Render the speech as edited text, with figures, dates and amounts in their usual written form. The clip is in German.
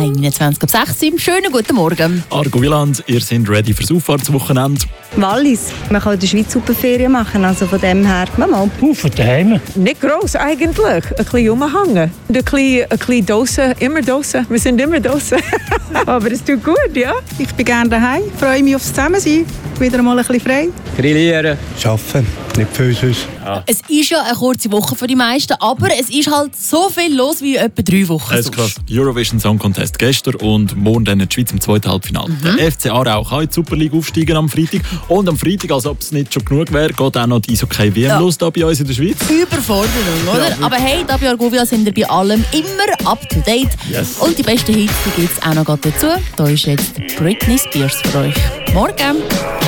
21:06 Uhr. Schönen guten Morgen. Argo Wieland, ihr seid ready fürs Auffahrtswochenende? Wallis. Man kann in der Schweiz super Ferien machen, also von dem her, mal. Von daheim. Nicht gross eigentlich. Ein bisschen rumhängen. Ein bisschen Dosen, immer Dosen. Wir sind immer Dosen. Aber es tut gut, ja. Ich bin gerne daheim, freue mich aufs Zusammensein. Wieder mal ein bisschen frei. Grillieren. Arbeiten, nicht viel sonst. Ja. Es ist ja eine kurze Woche für die meisten, aber es ist halt so viel los wie etwa 3 Wochen. Es ist krass. Eurovision Song Contest gestern und morgen dann die Schweiz im zweiten Halbfinale. Der FC Aarau kann in die Super League aufsteigen am Freitag. Und am Freitag, als ob es nicht schon genug wäre, geht auch noch die Eishockey-WM los da bei uns in der Schweiz. Überforderung, oder? Ja, aber hey, da bei Argo Wieland sind wir bei allem immer up to date. Yes. Und die besten Hits gibt es auch noch dazu. Da ist jetzt Britney Spears für euch. Morgen!